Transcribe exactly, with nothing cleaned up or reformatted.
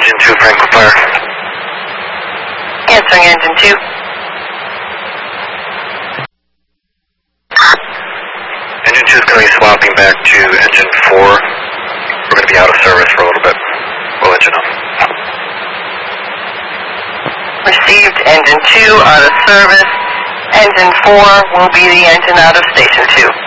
Engine two, Franklin Fire. Answering engine two. Engine two is going to be swapping back to engine four. We're going to be out of service for a little bit. We'll let you know. Received engine two out of service. Engine four will be the engine out of station two.